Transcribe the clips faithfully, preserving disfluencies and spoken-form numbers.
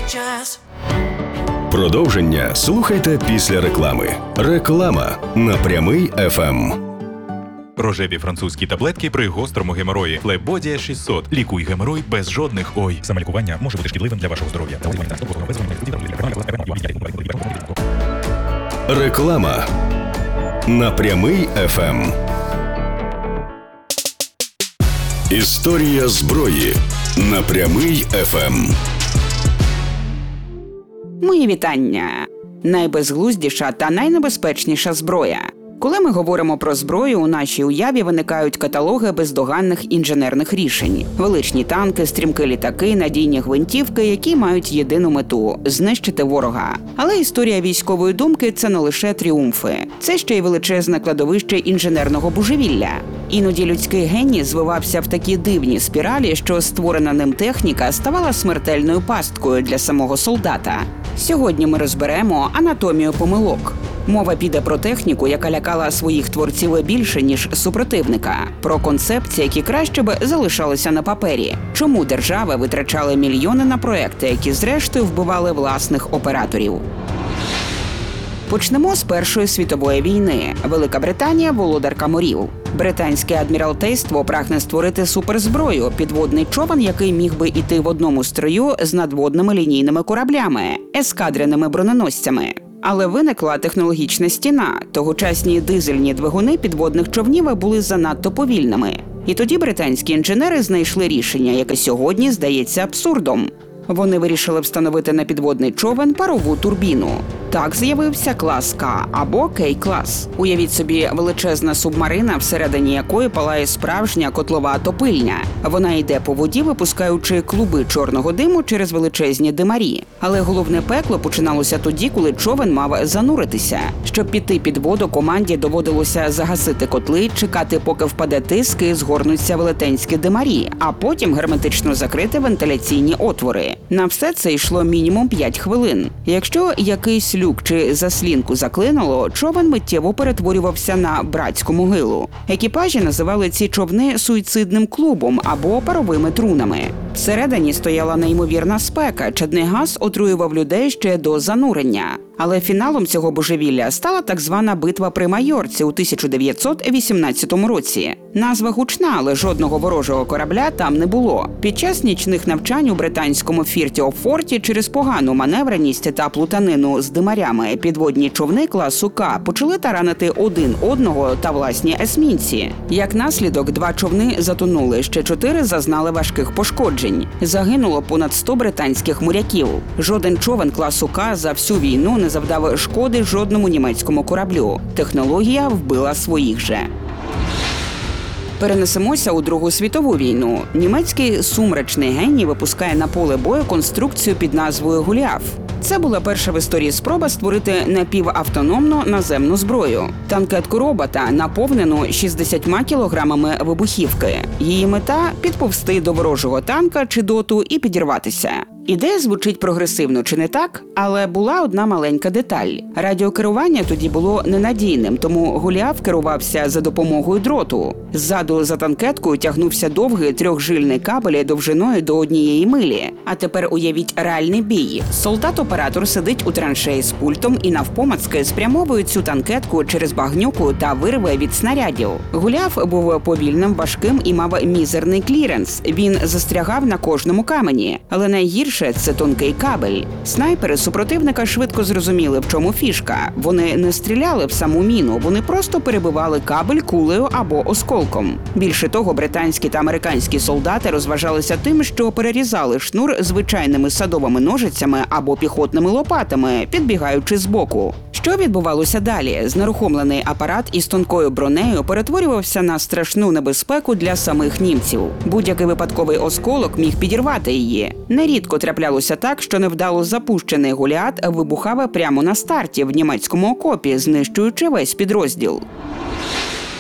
час. Продовження слухайте після реклами. Реклама на Прямий еф ем. Рожеві французькі таблетки при гострому геморої. Флебодія шістсот. Лікуй геморой без жодних ой. Самолікування може бути шкідливим для вашого здоров'я. Реклама на Прямий еф ем. Історія зброї на Прямий еф ем. Мої вітання. Найбезглуздіша та найнебезпечніша зброя. Коли ми говоримо про зброю, у нашій уяві виникають каталоги бездоганних інженерних рішень. Величні танки, стрімкі літаки, надійні гвинтівки, які мають єдину мету – знищити ворога. Але історія військової думки – це не лише тріумфи. Це ще й величезне кладовище інженерного божевілля. Іноді людський геній звивався в такі дивні спіралі, що створена ним техніка ставала смертельною пасткою для самого солдата. Сьогодні ми розберемо анатомію помилок. Мова піде про техніку, яка лякала своїх творців більше, ніж супротивника. Про концепції, які краще б залишалися на папері. Чому держави витрачали мільйони на проекти, які зрештою вбивали власних операторів. Почнемо з Першої світової війни. Велика Британія – володарка морів. Британське адміралтейство прагне створити суперзброю – підводний човен, який міг би йти в одному строю з надводними лінійними кораблями – ескадреними броненосцями. Але виникла технологічна стіна. Тогочасні дизельні двигуни підводних човнів були занадто повільними. І тоді британські інженери знайшли рішення, яке сьогодні здається абсурдом. Вони вирішили встановити на підводний човен парову турбіну. Так з'явився клас К або Кей-клас. Уявіть собі величезна субмарина, всередині якої палає справжня котлова топильня. Вона йде по воді, випускаючи клуби чорного диму через величезні димарі. Але головне пекло починалося тоді, коли човен мав зануритися. Щоб піти під воду, команді доводилося загасити котли, чекати, поки впаде тиск і згорнуться велетенські димарі, а потім герметично закрити вентиляційні отвори. На все це йшло мінімум п'ять хвилин. Якщо якийсь люк чи заслінку заклинуло, човен миттєво перетворювався на братську могилу. Екіпажі називали ці човни суїцидним клубом або паровими трунами. Всередині стояла неймовірна спека, чадний газ отруював людей ще до занурення. Але фіналом цього божевілля стала так звана битва при Майорці у тисяча дев'ятсот вісімнадцятому році. Назва гучна, але жодного ворожого корабля там не було. Під час нічних навчань у британському Фірті-оф-Форті через погану маневреність та плутанину з димарями підводні човни класу К почали таранити один одного та власні есмінці. Як наслідок, два човни затонули, ще чотири зазнали важких пошкоджень. Загинуло понад сто британських моряків. Жоден човен класу К за всю війну не завдав шкоди жодному німецькому кораблю. Технологія вбила своїх же. Перенесемося у Другу світову війну. Німецький сумрачний геній випускає на поле бою конструкцію під назвою «Голіаф». Це була перша в історії спроба створити напівавтономну наземну зброю. Танкетку робота, наповнену шістдесятьма кілограмами вибухівки. Її мета – підповзти до ворожого танка чи доту і підірватися. Ідея звучить прогресивно, чи не так? Але була одна маленька деталь. Радіокерування тоді було ненадійним, тому Голіаф керувався за допомогою дроту. Ззаду за танкеткою тягнувся довгий трьохжильний кабель довжиною до однієї милі. А тепер уявіть реальний бій. Солдат-оператор сидить у траншеї з пультом і навпомацки спрямовує цю танкетку через багнюку та вирве від снарядів. Голіаф був повільним, важким і мав мізерний кліренс. Він застрягав на кожному камені. Але найгірше – це тонкий кабель. Снайпери супротивника швидко зрозуміли, в чому фішка. Вони не стріляли в саму міну, вони просто перебивали кабель кулею або осколком. Більше того, британські та американські солдати розважалися тим, що перерізали шнур звичайними садовими ножицями або піхотними лопатами, підбігаючи збоку. Що відбувалося далі? Знерухомлений апарат із тонкою бронею перетворювався на страшну небезпеку для самих німців. Будь-який випадковий осколок міг підірвати її. Нерідко траплялося так, що невдало запущений Голіат вибухав прямо на старті в німецькому окопі, знищуючи весь підрозділ.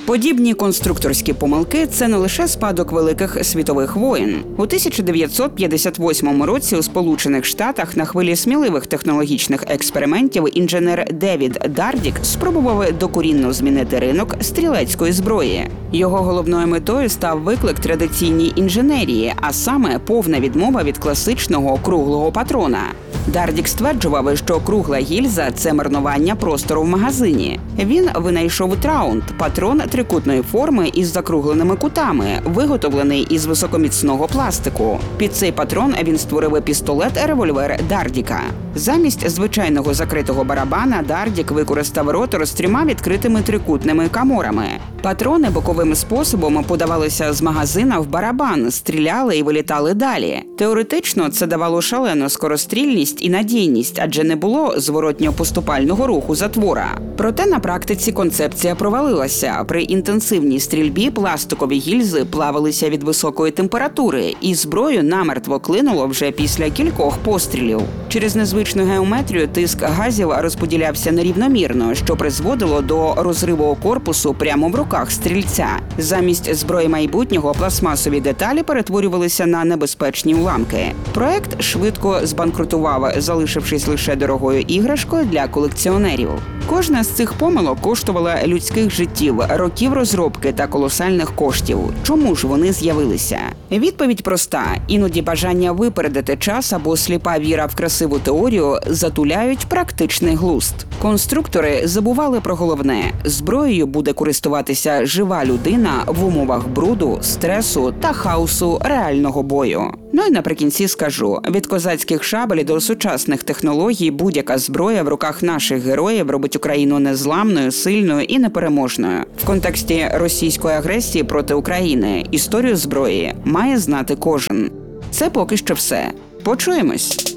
Подібні конструкторські помилки – це не лише спадок великих світових воєн. У тисяча дев'ятсот п'ятдесят восьмому році у Сполучених Штатах на хвилі сміливих технологічних експериментів інженер Девід Дардік спробував докорінно змінити ринок стрілецької зброї. Його головною метою став виклик традиційній інженерії, а саме повна відмова від класичного круглого патрона. Дардік стверджував, що кругла гільза – це марнування простору в магазині. Він винайшов траунд – патрон трикутної форми із закругленими кутами, виготовлений із високоміцного пластику. Під цей патрон він створив пістолет-револьвер Дардіка. Замість звичайного закритого барабана Дардік використав ротор з трьома відкритими трикутними каморами. Патрони боковим способом подавалися з магазина в барабан, стріляли і вилітали далі. Теоретично це давало шалену скорострільність і надійність, адже не було зворотньо-поступального руху затвора. Проте на практиці концепція провалилася. При інтенсивній стрільбі пластикові гільзи плавилися від високої температури, і зброю намертво клинуло вже після кількох пострілів. Через незвичну геометрію тиск газів розподілявся нерівномірно, що призводило до розриву корпусу прямо в руках стрільця. Замість зброї майбутнього пластмасові деталі перетворювалися на небезпечні уламки. Проект швидко збанкрутував, залишившись лише дорогою іграшкою для колекціонерів. Кожна з цих помилок коштувала людських життів, років розробки та колосальних коштів. Чому ж вони з'явилися? Відповідь проста. Іноді бажання випередити час або сліпа віра в красиву теорію затуляють практичний глузд. Конструктори забували про головне – зброєю буде користуватися жива людина в умовах бруду, стресу та хаосу реального бою. Ну і наприкінці скажу, від козацьких шабель до сучасних технологій будь-яка зброя в руках наших героїв робить Україну незламною, сильною і непереможною. В контексті російської агресії проти України історію зброї має знати кожен. Це поки що все. Почуємось!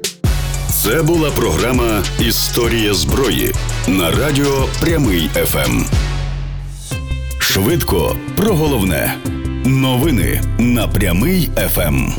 Це була програма «Історія зброї» на радіо Прямий еф ем. Швидко про головне. Новини на Прямий еф ем.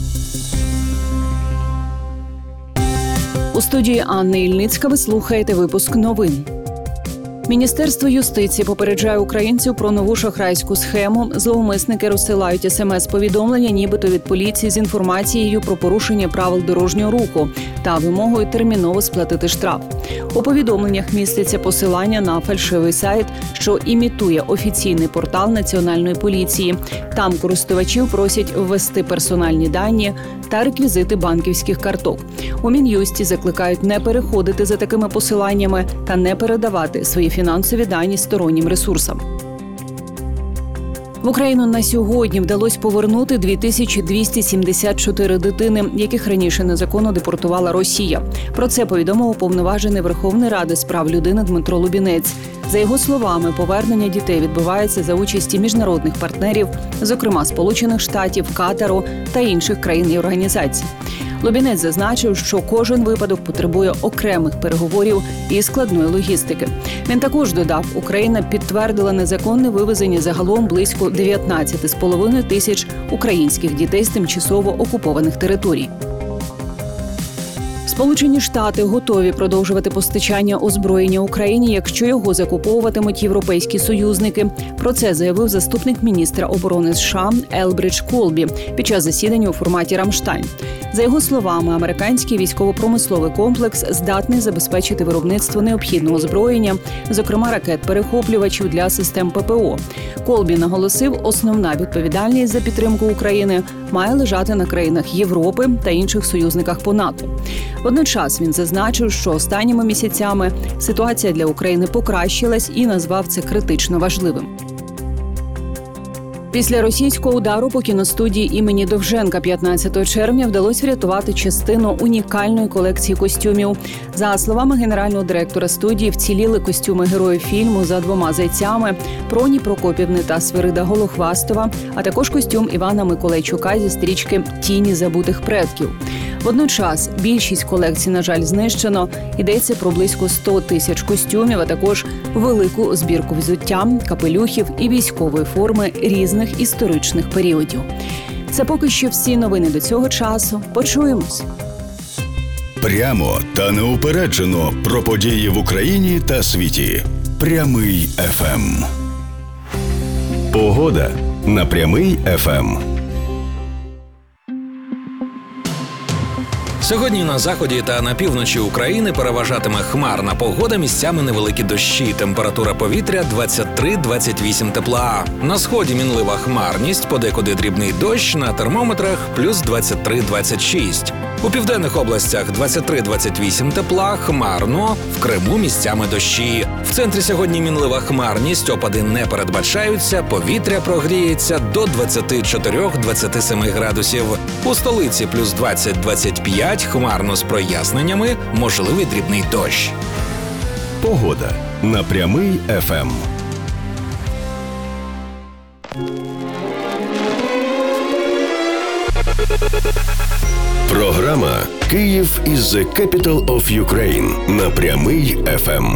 У студії Анни Ільницька ви слухаєте випуск новин. Міністерство юстиції попереджає українців про нову шахрайську схему. Зловмисники розсилають смс-повідомлення нібито від поліції з інформацією про порушення правил дорожнього руху та вимогою терміново сплатити штраф. У повідомленнях міститься посилання на фальшивий сайт, що імітує офіційний портал Національної поліції. Там користувачів просять ввести персональні дані та реквізити банківських карток. У Мін'юсті закликають не переходити за такими посиланнями та не передавати свої фінансові дані стороннім ресурсам. В Україну на сьогодні вдалося повернути дві тисячі двісті сімдесят чотири дитини, яких раніше незаконно депортувала Росія. Про це повідомив уповноважений Верховної Ради з прав людини Дмитро Лубінець. За його словами, повернення дітей відбувається за участі міжнародних партнерів, зокрема Сполучених Штатів, Катару та інших країн і організацій. Лубінець зазначив, що кожен випадок потребує окремих переговорів і складної логістики. Він також додав, Україна підтвердила незаконне вивезення загалом близько дев'ятнадцять з половиною тисяч українських дітей з тимчасово окупованих територій. Сполучені Штати готові продовжувати постачання озброєння Україні, якщо його закуповуватимуть європейські союзники. Про це заявив заступник міністра оборони США Елбридж Колбі під час засідання у форматі «Рамштайн». За його словами, американський військово-промисловий комплекс здатний забезпечити виробництво необхідного озброєння, зокрема ракет-перехоплювачів для систем ППО. Колбі наголосив, основна відповідальність за підтримку України має лежати на країнах Європи та інших союзниках по НАТО. Водночас він зазначив, що останніми місяцями ситуація для України покращилась і назвав це критично важливим. Після російського удару по кіностудії імені Довженка п'ятнадцятого червня вдалося врятувати частину унікальної колекції костюмів. За словами генерального директора студії, вціліли костюми героїв фільму «За двома зайцями» Проні Прокопівни та Свирида Голохвастова, а також костюм Івана Миколайчука зі стрічки «Тіні забутих предків». Водночас більшість колекцій, на жаль, знищено. Йдеться про близько сто тисяч костюмів, а також велику збірку взуття, капелюхів і військової форми різних історичних періодів. Це поки що всі новини до цього часу. Почуємось. Прямо та неупереджено про події в Україні та світі. Прямий еф ем. Погода на Прямий еф ем. Сьогодні на заході та на півночі України переважатиме хмарна погода, місцями невеликі дощі. Температура повітря двадцять три - двадцять вісім тепла. На сході мінлива хмарність, подекуди дрібний дощ, на термометрах плюс двадцять три - двадцять шість. У південних областях двадцять три - двадцять вісім тепла, хмарно, в Криму місцями дощі. В центрі сьогодні мінлива хмарність, опади не передбачаються, повітря прогріється до двадцять чотири - двадцять сім градусів. У столиці плюс двадцять - двадцять п'ять, хмарно з проясненнями, можливий дрібний дощ. Погода на Прямий еф ем. Програма «Київ is the capital of Ukraine» на Прямий еф ем.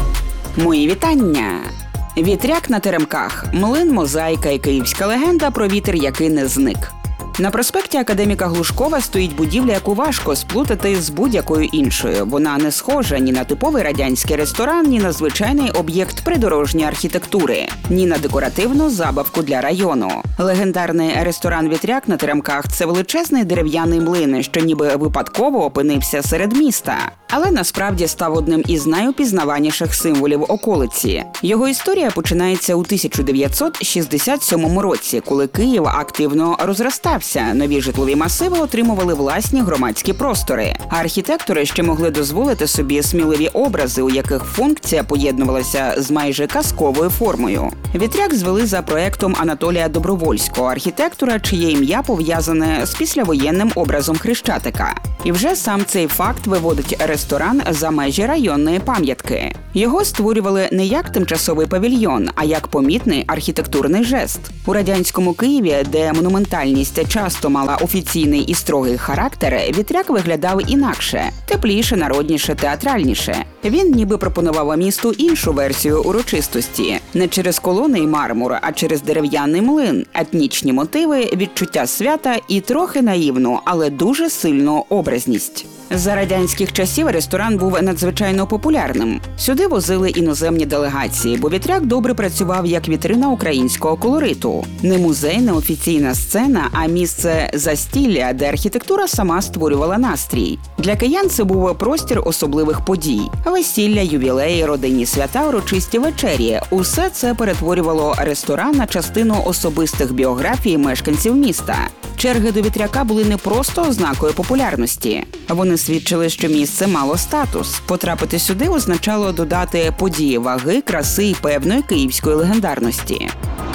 Мої вітання! Вітряк на теремках, млин, мозаїка і київська легенда про вітер, який не зник. На проспекті Академіка Глушкова стоїть будівля, яку важко сплутати з будь-якою іншою. Вона не схожа ні на типовий радянський ресторан, ні на звичайний об'єкт придорожньої архітектури, ні на декоративну забавку для району. Легендарний ресторан «Вітряк» на теремках – це величезний дерев'яний млин, що ніби випадково опинився серед міста. Але насправді став одним із найупізнаваніших символів околиці. Його історія починається у тисяча дев'ятсот шістдесят сьомому році, коли Київ активно розростався. Нові житлові масиви отримували власні громадські простори. А архітектори ще могли дозволити собі сміливі образи, у яких функція поєднувалася з майже казковою формою. «Вітряк» звели за проектом Анатолія Добровольського, архітектора, чиє ім'я пов'язане з післявоєнним образом Хрещатика. І вже сам цей факт виводить ресторан за межі районної пам'ятки. Його створювали не як тимчасовий павільйон, а як помітний архітектурний жест. У радянському Києві, де монументальність часто мала офіційний і строгий характер, «Вітряк» виглядав інакше – тепліше, народніше, театральніше. Він ніби пропонував місту іншу версію урочистості. Не через колони й мармур, а через дерев'яний млин, етнічні мотиви, відчуття свята і трохи наївну, але дуже сильну образність. За радянських часів ресторан був надзвичайно популярним. Сюди возили іноземні делегації, бо «Вітряк» добре працював як вітрина українського колориту. Не музей, не офіційна сцена, а місце застілля, де архітектура сама створювала настрій. Для киян це був простір особливих подій. Весілля, ювілеї, родинні свята, урочисті вечері – усе це перетворювало ресторан на частину особистих біографій мешканців міста. Черги до «Вітряка» були не просто ознакою популярності. Вони свідчили, що місце мало статус. Потрапити сюди означало додати події ваги, краси і певної київської легендарності.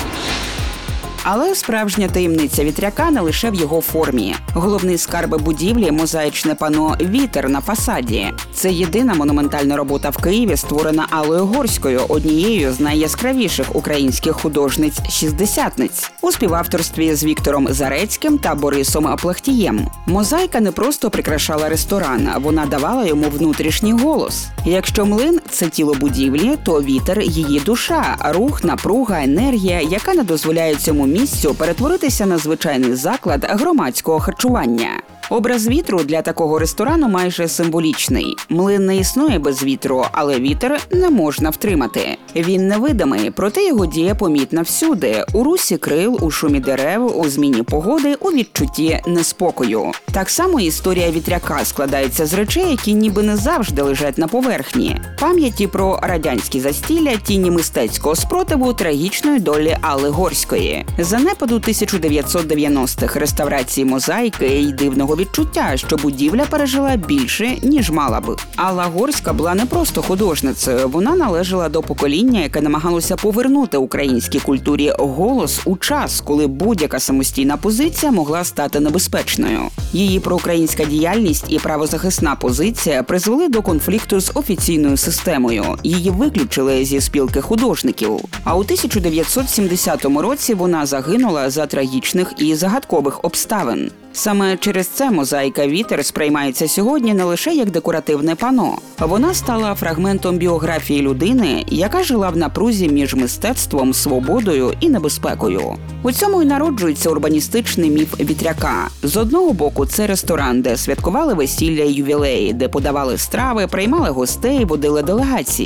Але справжня таємниця «Вітряка» не лише в його формі. Головний скарб будівлі – мозаїчне пано «Вітер» на фасаді. Це єдина монументальна робота в Києві, створена Аллою Горською, однією з найяскравіших українських художниць-шістдесятниць, у співавторстві з Віктором Зарецьким та Борисом Плахтієм. Мозаїка не просто прикрашала ресторан, вона давала йому внутрішній голос. Якщо млин – це тіло будівлі, то вітер – її душа, рух, напруга, енергія, яка не дозволяє цьому місцю перетворитися на звичайний заклад громадського харчування. Образ вітру для такого ресторану майже символічний. Млин не існує без вітру, але вітер не можна втримати. Він невидимий, проте його дія помітна всюди – у русі крил, у шумі дерев, у зміні погоди, у відчутті неспокою. Так само історія «Вітряка» складається з речей, які ніби не завжди лежать на поверхні. Пам'яті про радянські застілля, тіні мистецького спротиву, трагічної долі Алли Горської. Занепаду тисяча дев'ятсот дев'яностих, реставрації мозаїки і дивного відчуття, що будівля пережила більше, ніж мала б. Алла Горська була не просто художницею, вона належала до покоління, яке намагалося повернути українській культурі голос у час, коли будь-яка самостійна позиція могла стати небезпечною. Її проукраїнська діяльність і правозахисна позиція призвели до конфлікту з офіційною системою. Її виключили зі спілки художників. А у тисяча дев'ятсот сімдесятому році вона загинула за трагічних і загадкових обставин. Саме через це мозаїка «Вітер» сприймається сьогодні не лише як декоративне пано. Вона стала фрагментом біографії людини, яка жила в напрузі між мистецтвом, свободою і небезпекою. У цьому й народжується урбаністичний міф «Вітряка». З одного боку, це ресторан, де святкували весілля і ювілеї, де подавали страви, приймали гостей, водили делегації.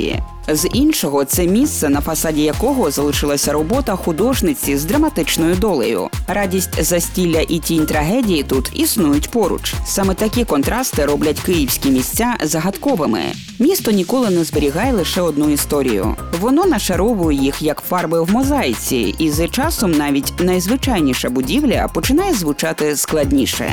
З іншого – це місце, на фасаді якого залишилася робота художниці з драматичною долею. Радість застілля і тінь трагедії тут існують поруч. Саме такі контрасти роблять київські місця загадковими. Місто ніколи не зберігає лише одну історію. Воно нашаровує їх як фарби в мозаїці, і з часом навіть найзвичайніша будівля починає звучати складніше.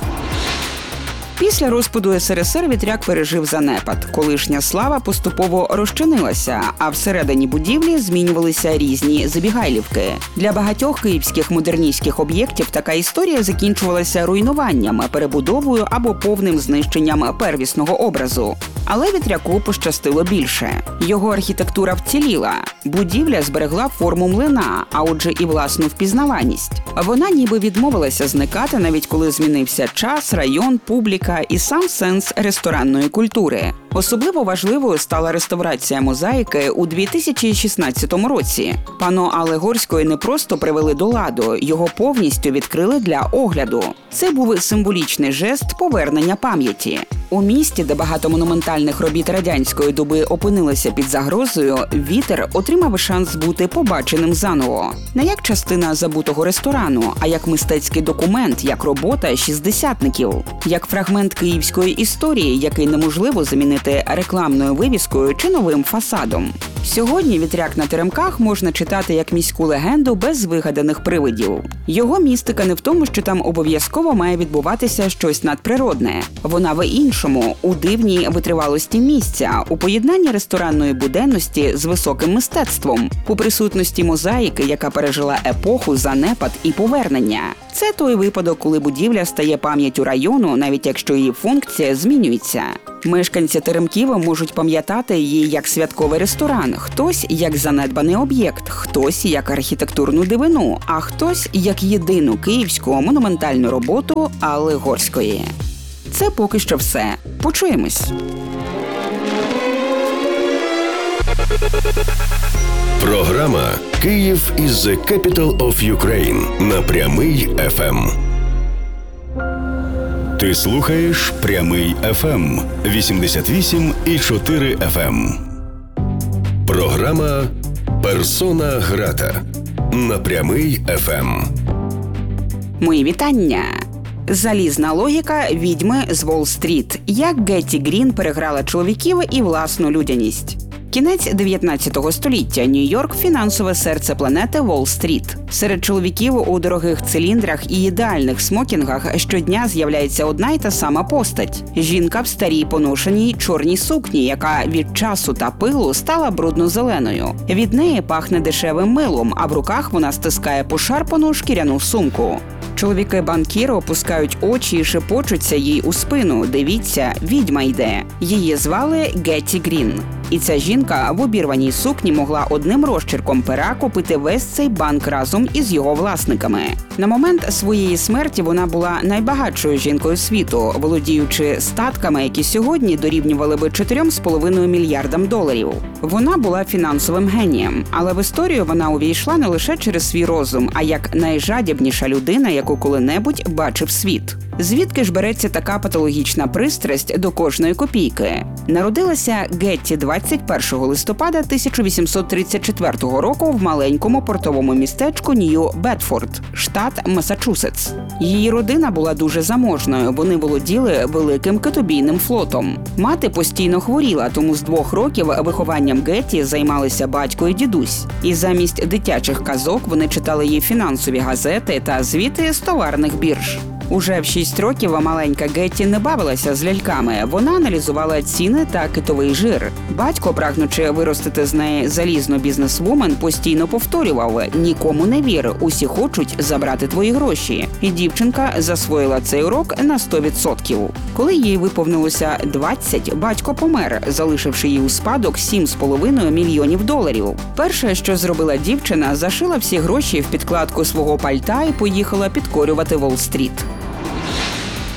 Після розпаду ес ер ес ер Вітряк пережив занепад. Колишня слава поступово розчинилася, а всередині будівлі змінювалися різні забігайлівки. Для багатьох київських модерністських об'єктів така історія закінчувалася руйнуванням, перебудовою або повним знищенням первісного образу. Але Вітряку пощастило більше. Його архітектура вціліла. Будівля зберегла форму млина, а отже і власну впізнаваність. Вона ніби відмовилася зникати, навіть коли змінився час, район, публіка і сам сенс ресторанної культури. Особливо важливою стала реставрація мозаїки у дві тисячі шістнадцятому році. Панно Алли Горської не просто привели до ладу, його повністю відкрили для огляду. Це був символічний жест повернення пам'яті. У місті, де багато монументальних робіт радянської доби опинилися під загрозою, Вітер отримав шанс бути побаченим заново. Не як частина забутого ресторану, а як мистецький документ, як робота шістдесятників. Як фрагмент київської історії, який неможливо замінити рекламною вивіскою чи новим фасадом. Сьогодні Вітряк на Теремках можна читати як міську легенду без вигаданих привидів. Його містика не в тому, що там обов'язково має відбуватися щось надприродне. Вона в іншому – у дивній витривалості місця, у поєднанні ресторанної буденності з високим мистецтвом, у присутності мозаїки, яка пережила епоху, занепад і повернення. Це той випадок, коли будівля стає пам'яттю району, навіть якщо її функція змінюється. Мешканці Теремків можуть пам'ятати її як святковий ресторан, хтось як занедбаний об'єкт, хтось як архітектурну дивину, а хтось як єдину київську монументальну роботу Алли Горської. Це поки що все. Почуємось. Програма «Київ is the capital of Ukraine» на Прямий еф ем. Ти слухаєш Прямий еф ем вісімдесят вісім і чотири еф ем. Програма «Персона грата» на Прямий еф ем. Мої вітання! Залізна логіка відьми з Уолл-стріт. Як Гетті Грін переграла чоловіків і власну людяність. Кінець дев'ятнадцятого століття. Нью-Йорк – фінансове серце планети Уолл-стріт. Серед чоловіків у дорогих циліндрах і ідеальних смокінгах щодня з'являється одна й та сама постать. Жінка в старій поношеній чорній сукні, яка від часу та пилу стала брудно-зеленою. Від неї пахне дешевим милом, а в руках вона стискає пошарпану шкіряну сумку. Чоловіки-банкіри опускають очі і шепочуться їй у спину. Дивіться, відьма йде. Її звали Гетті Грін. І ця жінка в обірваній сукні могла одним розчерком пера купити весь цей банк разом із його власниками. На момент своєї смерті вона була найбагатшою жінкою світу, володіючи статками, які сьогодні дорівнювали би чотирьом з половиною мільярдам доларів. Вона була фінансовим генієм, але в історію вона увійшла не лише через свій розум, а як найжадібніша людина, яку коли-небудь бачив світ. Звідки ж береться така патологічна пристрасть до кожної копійки? Народилася Гетті двадцять першого листопада тисяча вісімсот тридцять четвертого року в маленькому портовому містечку Нью-Бедфорд, штат Масачусетс. Її родина була дуже заможною, вони володіли великим китобійним флотом. Мати постійно хворіла, тому з двох років вихованням Гетті займалися батько і дідусь. І замість дитячих казок вони читали їй фінансові газети та звіти з товарних бірж. Уже в шість років маленька Гетті не бавилася з ляльками, вона аналізувала ціни та китовий жир. Батько, прагнучи виростити з неї залізну бізнесвумен, постійно повторював: «Нікому не вір, усі хочуть забрати твої гроші». І дівчинка засвоїла цей урок на сто відсотків. Коли їй виповнилося двадцять, батько помер, залишивши їй у спадок сім з половиною мільйонів доларів. Перше, що зробила дівчина, зашила всі гроші в підкладку свого пальта і поїхала підкорювати Уолл-стріт.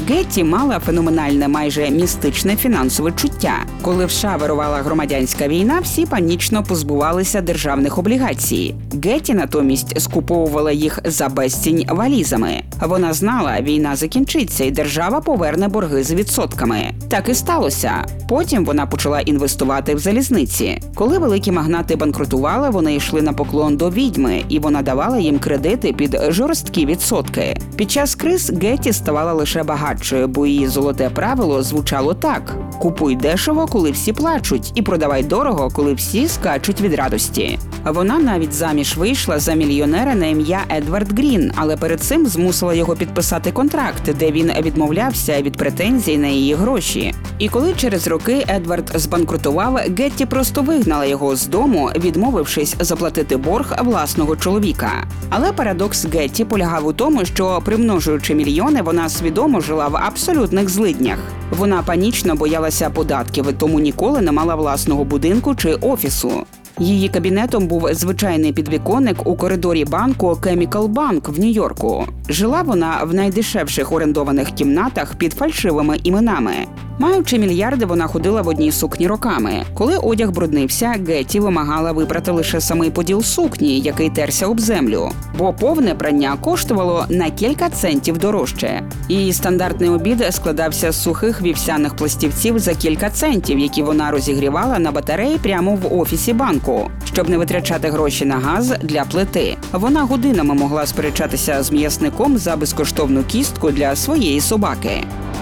Гетті мала феноменальне, майже містичне фінансове чуття. Коли в США вирувала громадянська війна, всі панічно позбувалися державних облігацій. Гетті натомість скуповувала їх за безцінь валізами. Вона знала, війна закінчиться і держава поверне борги з відсотками. Так і сталося. Потім вона почала інвестувати в залізниці. Коли великі магнати банкрутували, вони йшли на поклон до відьми, і вона давала їм кредити під жорсткі відсотки. Під час криз Гетті ставала лише багатшою, бо її золоте правило звучало так: «Купуй дешево, коли всі плачуть, і продавай дорого, коли всі скачуть від радості». Вона навіть заміж вийшла за мільйонера на ім'я Едвард Грін, але перед цим змусила його підписати контракт, де він відмовлявся від претензій на її гроші. І коли через роки Едвард збанкрутував, Гетті просто вигнала його з дому, відмовившись заплатити борг власного чоловіка. Але парадокс Гетті полягав у тому, що, примножуючи мільйони, вона свідомо жила в абсолютних злиднях. Вона панічно боялася податків, тому ніколи не мала власного будинку чи офісу. Її кабінетом був звичайний підвіконник у коридорі банку Chemical Bank в Нью-Йорку. Жила вона в найдешевших орендованих кімнатах під фальшивими іменами. Маючи мільярди, вона ходила в одній сукні роками. Коли одяг бруднився, Гетті вимагала випрати лише самий поділ сукні, який терся об землю. Бо повне прання коштувало на кілька центів дорожче. Її стандартний обід складався з сухих вівсяних пластівців за кілька центів, які вона розігрівала на батареї прямо в офісі банку, щоб не витрачати гроші на газ для плити. Вона годинами могла сперечатися з м'ясником за безкоштовну кістку для своєї собаки.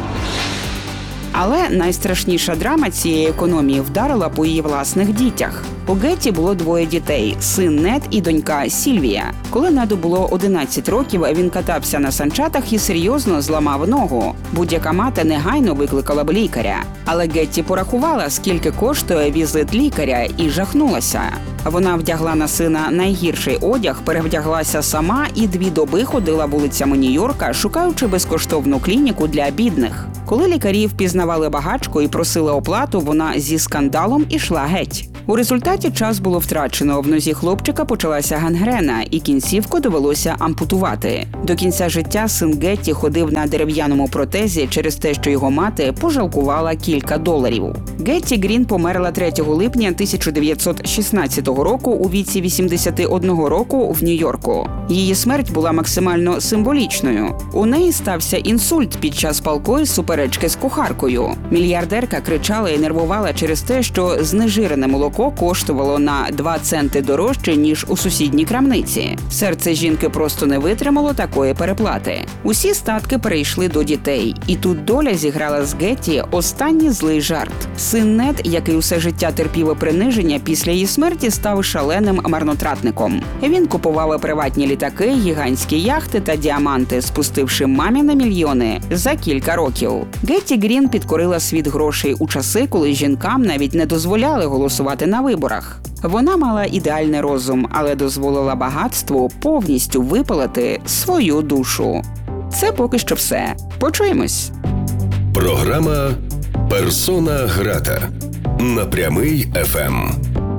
Але найстрашніша драма цієї економії вдарила по її власних дітях. У Гетті було двоє дітей – син Нед і донька Сільвія. Коли Неду було одинадцять років, він катався на санчатах і серйозно зламав ногу. Будь-яка мати негайно викликала б лікаря. Але Гетті порахувала, скільки коштує візит лікаря, і жахнулася. Вона вдягла на сина найгірший одяг, перевдяглася сама і дві доби ходила вулицями Нью-Йорка, шукаючи безкоштовну клініку для бідних. Коли лікарі впізнавали багачку і просили оплату, вона зі скандалом ішла геть. У результаті час було втрачено, в нозі хлопчика почалася гангрена, і кінцівку довелося ампутувати. До кінця життя син Гетті ходив на дерев'яному протезі через те, що його мати пожалкувала кілька доларів. Гетті Грін померла третього липня тисяча дев'ятсот шістнадцятого року у віці вісімдесят один року в Нью-Йорку. Її смерть була максимально символічною. У неї стався інсульт під час палкої суперечки з кухаркою. Мільярдерка кричала і нервувала через те, що знежирене молоко коштувало на два центи дорожче, ніж у сусідній крамниці. Серце жінки просто не витримало такої переплати. Усі статки перейшли до дітей. І тут доля зіграла з Гетті останній злий жарт. Син Нед, який усе життя терпів приниження, після її смерті став шаленим марнотратником. Він купував приватні літаки, гігантські яхти та діаманти, спустивши мамі на мільйони за кілька років. Гетті Грін підкорила світ грошей у часи, коли жінкам навіть не дозволяли голосувати на виборах. Вона мала ідеальний розум, але дозволила багатству повністю випалити свою душу. Це поки що все. Почуємось. Програма «Персона грата» на Прямий еф ем.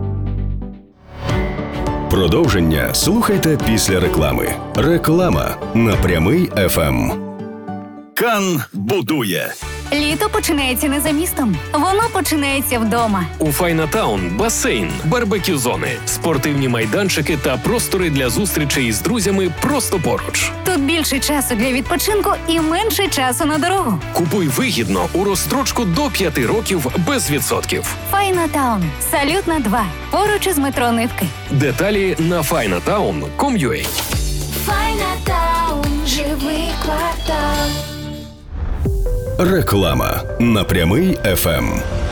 Продовження слухайте після реклами. Реклама на Прямий еф ем. Кан будує. Літо починається не за містом. Воно починається вдома. У Файнатаун басейн, барбекю-зони, спортивні майданчики та простори для зустрічей з друзями просто поруч. Тут більше часу для відпочинку і менше часу на дорогу. Купуй вигідно у розстрочку до п'яти років без відсотків. Файнатаун. Салютна два. Поруч із метро Нивки. Деталі на файнатаун крапка ком крапка ю а. Файнатаун. Живий квартал. Реклама на Прямий еф ем.